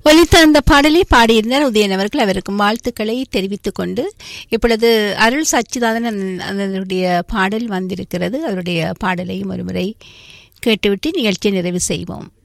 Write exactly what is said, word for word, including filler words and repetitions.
ஒலித்த அந்த பாடலை பாடியிருந்தார் உதயன் அவர்கள். அவருக்கும் வாழ்த்துக்களை தெரிவித்துக் கொண்டு இப்பொழுது அருள் சச்சிதானந்தன் அதனுடைய பாடல் வந்திருக்கிறது. அவருடைய பாடலையும் ஒருமுறை கேட்டுவிட்டு நிகழ்ச்சியை நிறைவு செய்வோம்.